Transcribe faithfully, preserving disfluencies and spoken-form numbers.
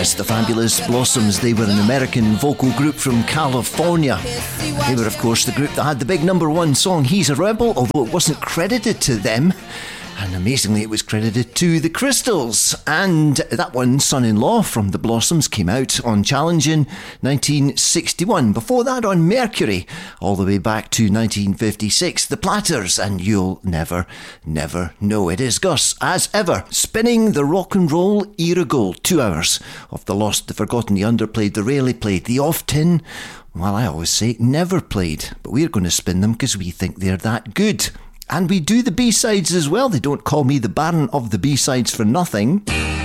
Yes, the Fabulous Blossoms. They were an American vocal group from California. They were, of course, the group that had the big number one song, He's a Rebel, although it wasn't credited to them. And amazingly, it was credited to the Crystals. And that one, Son-in-Law from the Blossoms, came out on Challenge in nineteen sixty-one. Before that, on Mercury, all the way back to nineteen fifty-six, The Platters, and You'll Never, Never Know. It is Gus, as ever, spinning the rock and roll era gold. Two hours of the lost, the forgotten, the underplayed, the rarely played, the often, well, I always say, never played. But we're going to spin them because we think they're that good. And we do the B-sides as well. They don't call me the Baron of the B-sides for nothing.